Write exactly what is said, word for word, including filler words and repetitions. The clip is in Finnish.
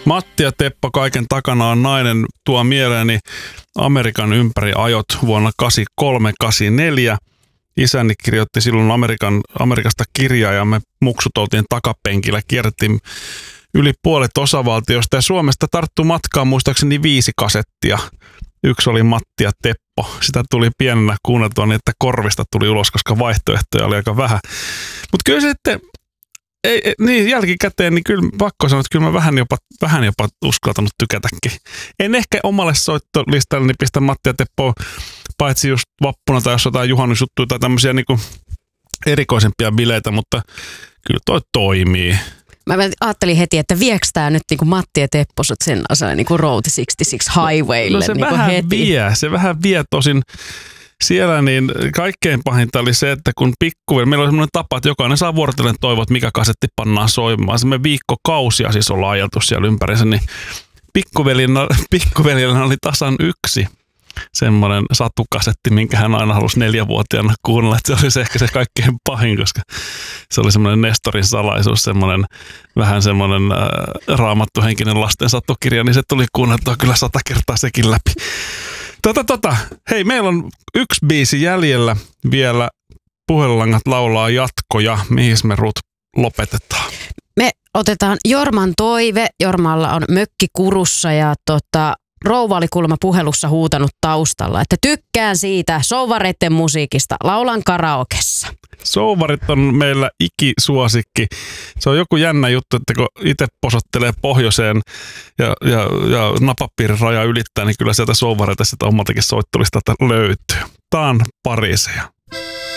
Matti ja Teppo kaiken takana on nainen tuo mieleeni Amerikan ympäri ajot vuonna kahdeksankymmentäkolme kahdeksankymmentäneljä. Isäni kirjoitti silloin Amerikan, Amerikasta kirjaa ja me muksut oltiin takapenkillä, kierrettiin yli puolet osavaltiosta ja Suomesta tarttui matkaan muistaakseni viisi kasettia. Yksi oli Matti ja Teppo. Sitä tuli pienenä kuunneltua niin, että korvista tuli ulos, koska vaihtoehtoja oli aika vähän. Mutta kyllä sitten, ei, ei, niin jälkikäteen, niin kyllä pakko sanoa, että kyllä mä vähän jopa, vähän jopa uskaltanut tykätäkin. En ehkä omalle soittolistalleni pistä Matti ja Teppo, paitsi just vappuna tai jos jotain juhannusjuttuja tai tämmöisiä niinku erikoisempia bileitä, mutta kyllä toi toimii. Mä ajattelin heti, että viekö tää nyt niinku Matti ja Teppo sut sen asian niinku Road kuusikymmentäkuusi Highwaylle? No se niinku vähän heti. vie, se vähän vie tosin siellä, niin kaikkein pahinta oli se, että kun pikkuveli, meillä oli semmoinen tapa, että jokainen saa vuorotellen toivoa, että mikä kasetti pannaan soimaan. Semmoinen viikkokausia siis ollaan ajeltu siellä ympärissä, niin pikkuveljellä oli tasan yksi semmoinen satukasetti, minkä hän aina halusi neljävuotiaana kuunnella. Että se oli se ehkä se kaikkein pahin, koska se oli semmoinen Nestorin salaisuus, semmoinen vähän semmoinen äh, raamattuhenkinen lasten satukirja, niin se tuli kuunneltua kyllä sata kertaa sekin läpi. Tota, tota. Hei, meillä on yksi biisi jäljellä vielä. Puhelulangat laulaa jatkoja. Mihin me Rut lopetetaan? Me otetaan Jorman toive. Jormalla on mökki Kurussa ja tota, rouva oli kuulemma puhelussa huutanut taustalla, että tykkään siitä souvareiden musiikista. Laulan karaokessa. Souvarit on meillä ikisuosikki. Se on joku jännä juttu, että kun itse posottelee pohjoiseen ja, ja, ja napapiirin raja ylittää, niin kyllä sieltä souvareita sitä omaltakin soittolistalta löytyy. Tää on Pariiseja.